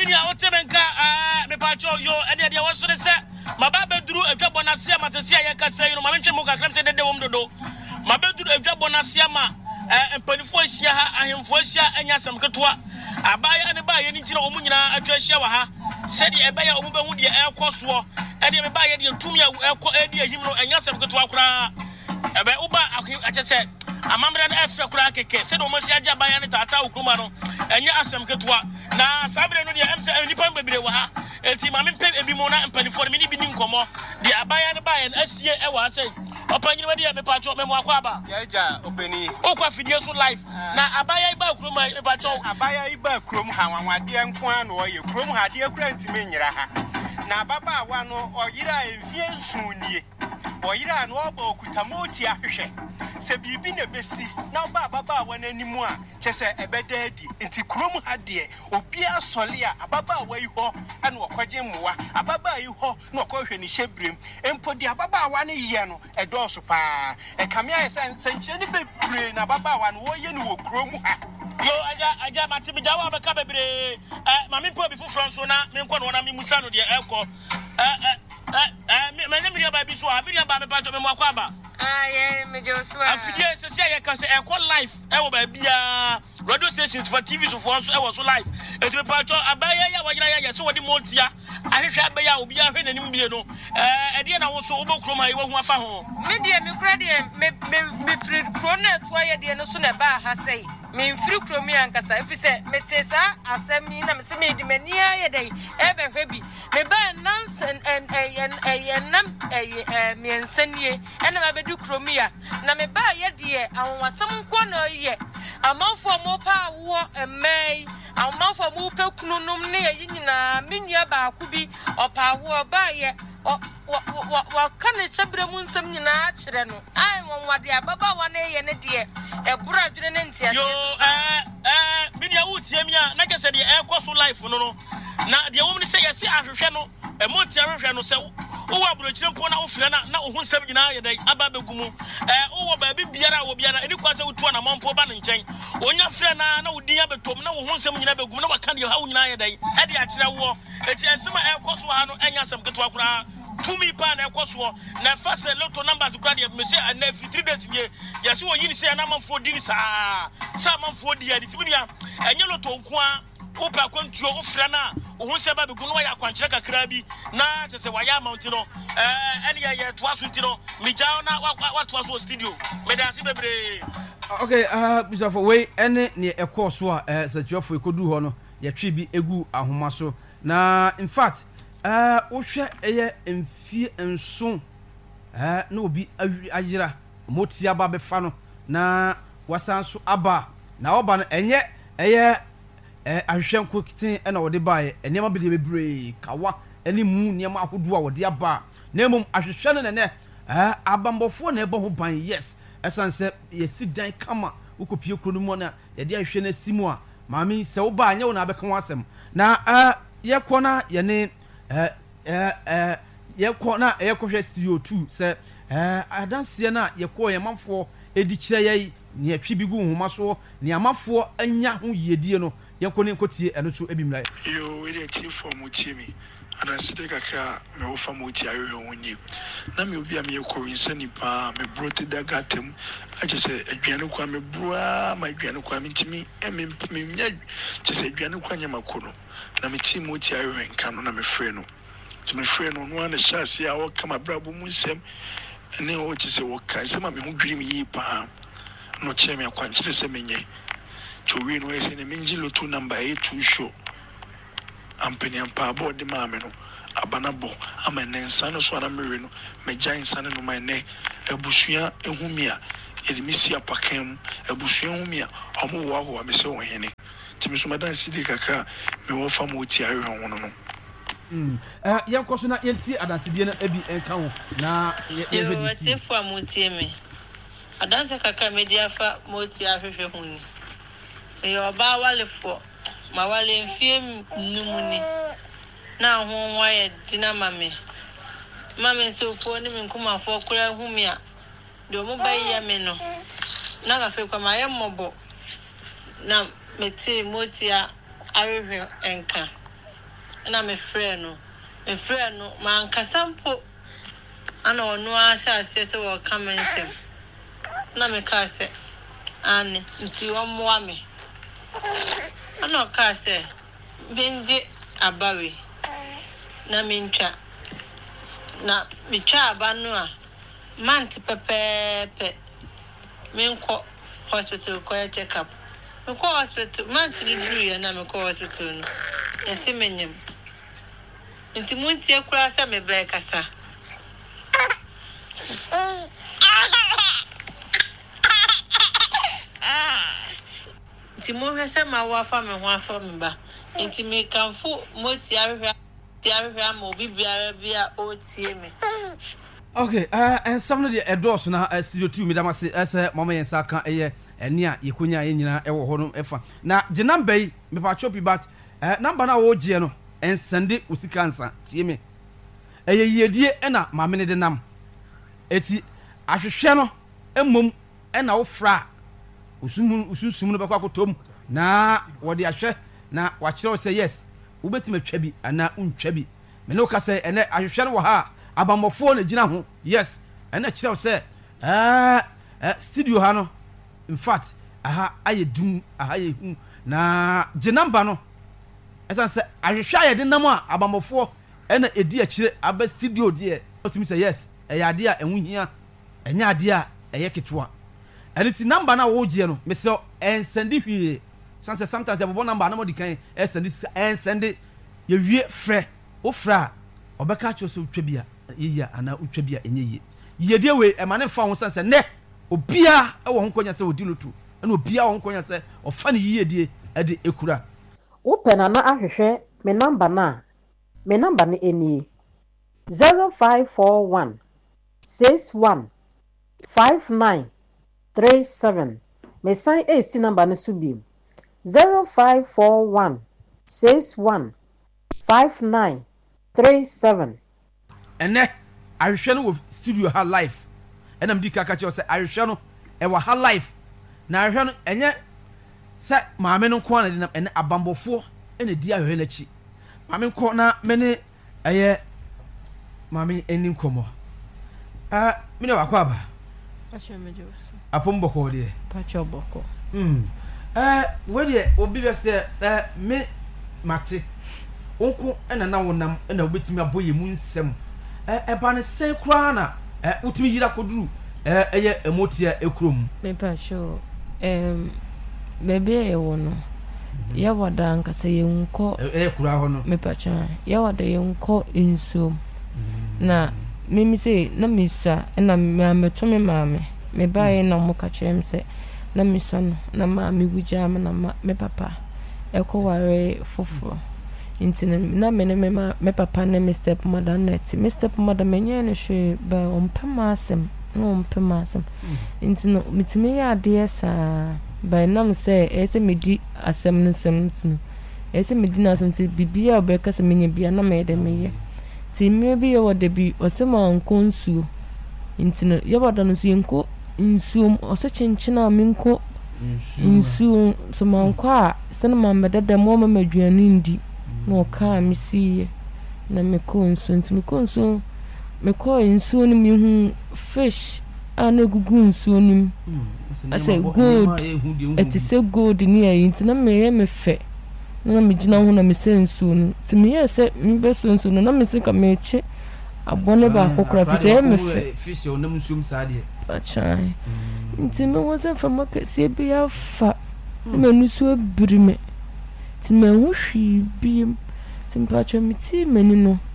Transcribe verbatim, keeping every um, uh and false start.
mini a wote benka ah me pa cho yo e de de wo so de se mababeduru adwabɔ na se ma se se aye kasa yi no ma mentwe mo kakram se dede wom dodo mabeduru adwabɔ na se ma eh mpanifo ahia ha ahemfo ahia anya sam ketoa abaya ne ba ye ni tina omu nyina atwa ahia wa ha se de ebe ya omu be hu de ekoso e de me ba ye de tumi a eko e de ahim no anya sam ketoa kura ebe uba akese amamra na efra kura keke se de omu sia agya abaya ne tata okruma no anya asam ketoa na sabre no de em se nipa bebre wa ha enti ma mempe ebi mo na mpanifo me ni bi ni nkomo de abaya ne ba ye asie e wa se opanyini we de me pa cho me mo akwa ba ya ja obeni okwa fidie so life na abaya iba krom me pa cho abaya iba krom ha wanwade nko an no ye krom ha de kura ntime nyira ha na baba awa no oyira emfie nsunie oyira no oba okutamoti ahwehwe se bibi na besi na oba baba awa nanimu a chese ebeda adi nti krom ha de obi asole a ababa awa yi ho ana okwaje mmoa ababa yi ho na okwahwe ni hyebrem empodi ababa awa ne ye no edoso pa e kamia ye senche ni bebre na baba awa no wo ye ni wo krom ha yo aja aja matimi dawa be ka bebre eh mami po bi fufro so na me nko no na mi musa no de eko eh eh eh me me me ba bi so a bi ba me pa to me mo akwa ba ah yeah me jo so afidie se se ye ka se eko life e wo ba bia radio stations for T V so for so e wo so life e ti me pa to abaya ya wajira ya so wodi motia ahwehwe abaya obi ahwe nanim bie no eh e de na wo so wo bokroma yi wo hu afa ho me de me kura de me me free kronet wo ye de no so na ba ha sei me free kromi ankasa if say me tesa asemi na me se me di mania ye dai e be hwe bi me ba nonsense and and and nam eh me ensanie e na be du kromi a na me ba ye de awonwasam nko na ye amanfo mo pa wo emai amanfo mo pe kununum ne ye nyina me nua ba ku bi opa wo ba ye o wa kan chebre mu nsam nyina kire no ai wonwade ababa wa na ye ne de e bura dwene ne ntia yo eh eh me dia wutie mi a na kese de e koso life no no na de wo ne se yesi ahwehwe no e mo tia ahwehwe no se wo wa buro kire mpo na wo fira na na wo hu nsam nyina ye dai aba begumu eh wo ba bi biara wo biara eni kwa se wutu na mampo ba ne nchen onya fira na na wo din ya betom na wo hu nsam nyina begumu na waka de ha wo nyina ye dai e de akire wo eti ensema e koso ha no enya sam keto akura tumi pa na ekoso na first lotto numbers kura de me say na fi three days ye yesi wo yini say na manfo di ni sa sa manfo di ya di tibia enye lotto nko a wo pa kwantuo wo fra na wo hu se ba be gunu wa ya kwankyere kakra bi na tese wa ya amount no eh ene ye toa so ntino mi jao na wa toa so studio me da si bebre okay uh bisafo we ene ne ekoso a eh sachiofo ekodu ho no ye twi bi egu ahoma so na in fact eh wohwe eye emfie enso eh na obi ayira motia ba be fa no na wasanso aba na oba no enye eye eh ahwehwe nkokitin e na wode bae enema be de bebre kawa eni mu niam ahodo a wode aba na emom ahwehwe no ne eh abambofo na ebo ho ban yes esanse yesi dan kama ukopie krono mu na ye de ahwehwe na simu a mami se wo ba anya wo na abeka ho asem na eh ye kona ye ne eh eh eh ye kona ye kohwe studio two se eh adanse na ye ko ye manfo edi kire ye ne atwi bi gu homa so ne amafo anya ho yedie no ye ko ne nkotie eno so ebimra yo we dey team for mu tie mi adanse de kakra me wo fa mu tie ahwe ho nyi na me obi a me ko winsani pa me brote daga tem aje se aduane kwa me broa ma aduane kwa me ntimi e me me nya je se aduane kwa nya makono na me team mu tie ahwe nka no na me frɛ no to me frɛ no no na hyase a wo kama brabo mu nsem ne o je se wo kan se ma me ho dwirim yi pa no che me akwankyere se menye to we no ese ne menji loto number eight two show ampeni ampa board ma me no abanabo ama ne nsa no so na me no me gyan nsa no ma ne abusua ehumia edimisi apakam abusua ehumia omo wo aho me se wo hene timi so madan sidi kakra me wo fa mo ti ahwe ho no no mm eh yankoso na yenti adansedie na abi enka ho na ye hwedi yo ti fo mo ti me adanse kakra media fa mo ti ahwehwe ho ni yo ba wale fo ma wale mfie numuni na ho wa ye dina mame mame so fo ni me nkuma fo kura humia do mo ba ya me no na ga fe kwa ma ye mobo na meti mo ti ahwehwe enka na me frɛ no me frɛ no man kasampo ana ono a sha se se wo kamense na me ka se ane nti wo moa me ana ka se benje abawe na mentwa na metwa aba no a mant pepepe menko hospital ko check up me ko hospital mant ni duru ya na me ko hospital no yesi menyem nti munti ekura sa me be kasa nti mo hwese ma wa fa me ho afa me ba nti me kanfo moti ahwehwa ti ahwehwa ma obi biara bia o tie me. Okay, uh, and some of the adults now uh, studio two, Madam, as a mama and Saka, a near Yakunya in Ewo Honum Efa. Now, Janam Bay, me pachopi, but uh, number now, O Giano, and Sunday Usikansa, Timmy. A year dear, and a mamma de nam. Eti, I should shano, a mum, and our fra. Usumun, Usumun Bako Tom. Na, what the Asher, na, what shall say yes. Ubet me chebi, and na un chebi. Menoka say, and I should shadow her. Abamofo na gina ho yes and akira say ah studio ha no in fact aha aye dum aha ye hu na ginamba no esan say ahwehwa ye de nam a abamofo ena edi akire aba studio de otumi say yes e ya de a enhu hia enya ade a eye ketwa and ti number na wo gie no me say en send hwie san say sometimes e bobo number na mo di kan e send en send ye wie frɛ o fra obeka cho so twa bia yeya ana utwa bia enye ye de we e mane fa ho sanse ne obia e wo ho konya se odi lotu na obia wo ho konya se ofa ne yiye die e de ekura wo pena na ahwehwe me number na me number ne eni zero five four one six one five nine three seven me sign A C number ne subi zero five four one six one five nine three seven. And then I share with studio her life. And I'm dika catch say I share no e wa her life. Na I share no enye say maame no ko na and abambofo e na di ahwe na chi. Maame ko na me ne eye maame eni komo. Ah me ne wakwa aba. Ashe mejoso. Apom boko de. Pacho boko. Hmm. Eh we de obi be say eh me mate. Onko ena na wonam ena obetimi aboye mu nsem. Eh eba ne sei kura na eh utimi yira koduru eh eye emotia ekrom. Me pacho em bebe e wono. Ya wada nkasa ye nko eh kura ho no. Me pacho ya wada ye nko insom. Na mimi say na misa ena me meto me maame. Me bae na mo ka chem se na misa no na maame wuja ma na me papa. Eko ware foforo. Intina na mene me me papa na me step mother net me step mother menye ne hwe ba ompema asem no ompema asem intina mitime ya ade sa ba nam se ese medi asem no sem tinu ese medi na asem ti bibia obeka se menye bia na me de meye ti me bi yo de bi osema nkonsu intina yo bodo no su nko nsuom oso chenchina minko nsuom so mankwa se na mambeda de mo ma maduane ndi no ka mi si na me ko nso nti me ko nso me ko nso ni mi hu fish ana gugu nso ni I say good it is so good ni ayi nti na me ye me fe na me gina hu na me se nso ni ti me ye se me be so nso na me se ka me che abone ba kokora fi se me fe fish o nam nso msa de achai nti me wo se fa maka se bi afa me nusu abirime ti me ho hwi biem ti mpacho mi ti meni no